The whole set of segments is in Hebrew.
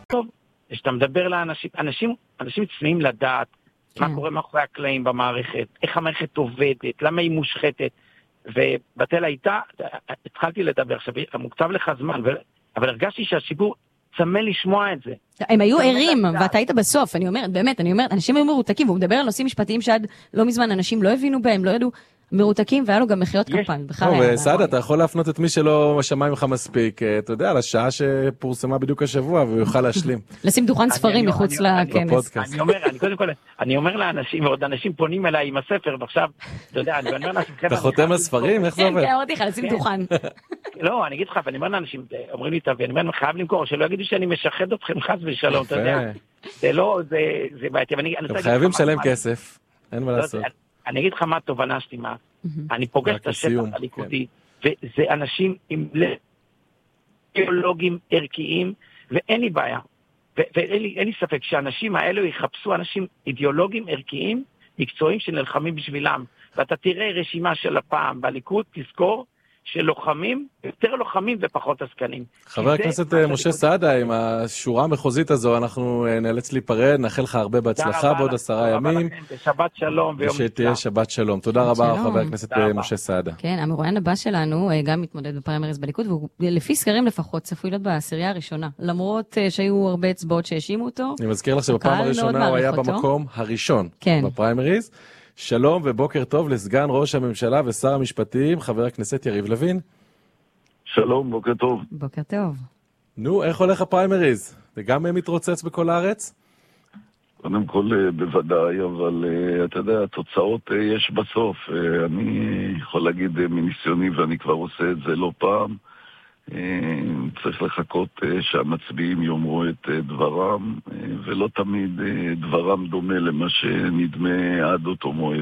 טוב, כשאתה מדבר לאנשים, אנשים צמאים לדעת מה קורה מאחורי הקלעים במערכת, איך המערכת עובדת, למה היא מושחתת, ובתל הייתה, התחלתי לדבר, עכשיו, מוקצב לך זמן, אבל הרגשתי שהציבור צמא לשמוע את זה. הם היו ערים, ואתה היית בסוף, אני אומרת, באמת, אנשים היו מרותקים, והוא מדבר על נושאים משפטיים שעד לא מזמן אנשים לא הבינו בהם, לא ידעו, מרותקים, והיה לו גם מחיאות כפיים. טוב, סעדה, אתה יכול להפנות את מי שלא שמע ממך מספיק, אתה יודע, על השעה שפורסמה בדיוק השבוע, והוא יוכל להשלים. לשים דוכן ספרים מחוץ לכנס. אני אומר לאנשים, ועוד אנשים פונים אליי עם הספר, ועכשיו, אתה יודע, אני אומר לאנשים... אתה חותם על ספרים? איך זה עובד? כן, אמרתי לך, לשים דוכן. לא, אני אגיד לך, ואני אומר לאנשים, אומרים לי, ואני אומר, חייב למכור, שלא יגידו שאני משחד אתכם חס ושלום, אתה יודע. זה לא, זה בעייתי. הם חייבים לשלם כסף, אין מה לעשות. אני אגיד לך מה התובנה שלי, מה. אני פוגש את השטח הליכודי, וזה אנשים עם אידיאולוגים ערכיים, ואין לי בעיה. ואין לי ספק שהאנשים האלו יחפשו אנשים אידיאולוגים ערכיים, מקצועיים שנלחמים בשבילם. ואתה תראה רשימה של הפעם בליכוד, תזכור, של לוחמים, יותר לוחמים ופחות עסקנים. חבר הכנסת משה סעדה, עם השורה המחוזית הזו, אנחנו נאלץ להיפרד, נאחל לך הרבה בהצלחה בעוד 10 ימים. שבת שלום ויום נפלא. שתהיה שבת שלום. תודה רבה, חבר הכנסת משה סעדה. כן, המרואיין הבא שלנו גם מתמודד בפריימריז בליכוד, והוא לפי סקרים לפחות צפוי להיות בעשירייה הראשונה, למרות שהיו הרבה אצבעות שהאשימו אותו. אני מזכיר לך שבפעם הראשונה הוא היה במקום הראשון בפריימריז. שלום ובוקר טוב לסגן ראש הממשלה ושר המשפטים, חבר הכנסת יריב לוין. שלום, בוקר טוב. בוקר טוב. נו, איך הולך הפריימריז? זה גם מתרוצץ בכל הארץ? קודם כל בוודאי, אבל אתה יודע, התוצאות יש בסוף. אני יכול להגיד מניסיוני, ואני כבר עושה את זה לא פעם, צריך לחכות שהמצביעים יאמרו את דברם, ולא תמיד דברם דומה למה שנדמה עד אותו מועד.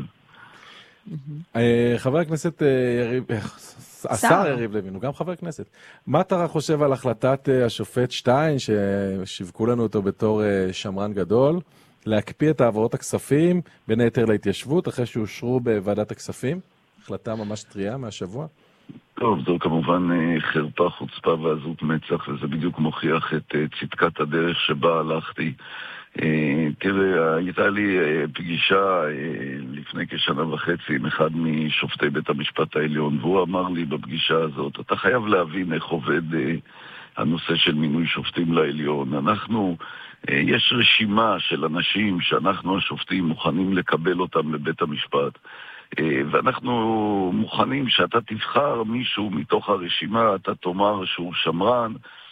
חבר הכנסת יריב, השר יריב לוין, הוא גם חבר כנסת. מה אתה חושב על החלטת השופט שטיין, ששיווקו לנו אותו בתור שמרן גדול, להקפיא את העברות הכספים, בין היתר להתיישבות, אחרי שאושרו בוועדת הכספים? החלטה ממש טריה מהשבוע? טוב, זו כמובן חרפה, חוצפה ועזות מצח, וזה בדיוק מוכיח את צדקת הדרך שבה הלכתי. תראה, הייתה לי פגישה לפני כשנה וחצי עם אחד משופטי בית המשפט העליון, והוא אמר לי בפגישה הזאת, אתה חייב להבין איך עובד הנושא של מינוי שופטים לעליון. יש רשימה של אנשים שאנחנו השופטים מוכנים לקבל אותם לבית המשפט, ואנחנו מוכנים שאתה תבחר מישהו מתוך הרשימה, אתה תאמר שהוא שמרן,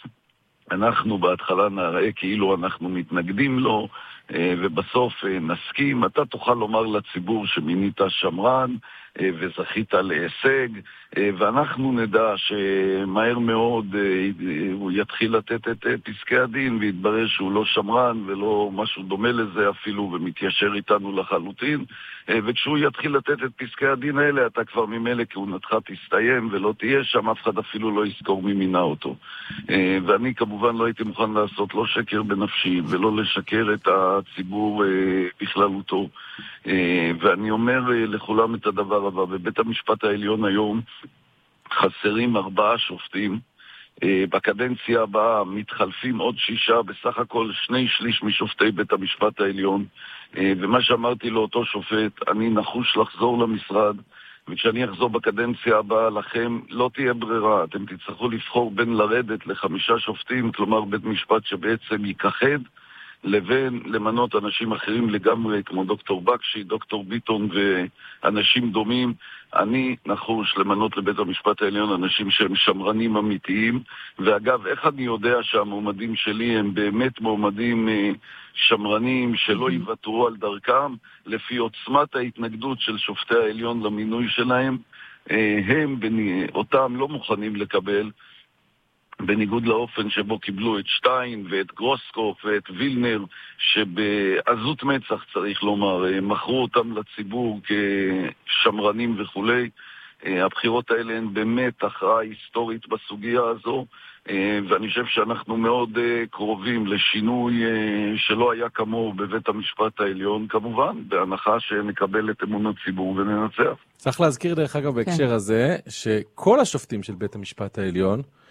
אנחנו בהתחלה נראה כאילו אנחנו מתנגדים לו, ובסוף נסכים, אתה תוכל לומר לציבור שמינית שמרן וזכית להישג, ואנחנו נדע שמהר מאוד הוא יתחיל לתת את פסקי הדין ויתברר שהוא לא שמרן ולא משהו דומה לזה אפילו ומתיישר איתנו לחלוטין, וכשהוא יתחיל לתת את פסקי הדין האלה אתה כבר ממילא כהונתך תסתיים ולא תהיה שם, אף אחד אפילו לא יזכור מי מינה אותו. ואני כמובן לא הייתי מוכן לעשות לא שקר בנפשי ולא לשקר את הציבור בכללותו, ואני אומר לכולם את הדבר הבא, בבית המשפט העליון היום חסרים 4 שופטים, בקדנציה הבאה מתחלפים עוד 6, בסך הכל 2/3 משופטי בית המשפט העליון, ומה שאמרתי לאותו שופט, אני נחוש לחזור למשרד, וכשאני אחזור בקדנציה הבאה לכם לא תהיה ברירה, אתם תצטרכו לבחור בין לרדת ל5 שופטים, כלומר בית משפט שבעצם ייכחד, לבין למנות אנשים אחרים לגמרי, כמו דוקטור בקשי, דוקטור ביטון ואנשים דומים. אני נחוש למנות לבית המשפט העליון אנשים שהם שמרנים אמיתיים, ואגב, איך אני יודע שהמועמדים שלי הם באמת מועמדים שמרנים שלא יוותרו על דרכם, לפי עוצמת ההתנגדות של שופטי העליון למינוי שלהם, הם אותם לא מוכנים לקבל, בניגוד לאופן שבו קיבלו את שטיין ואת גרוסקופ ואת וילנר, שבעזות מצח צריך לומר, מכרו אותם לציבור כשמרנים וכולי. הבחירות האלה הן באמת הכרעה היסטורית בסוגיה הזו, ואני חושב שאנחנו מאוד קרובים לשינוי שלא היה כמוהו בבית המשפט העליון, כמובן, בהנחה שנקבל את אמון הציבור וננצח. צריך להזכיר דרך אגב בהקשר הזה, שכל השופטים של בית המשפט העליון,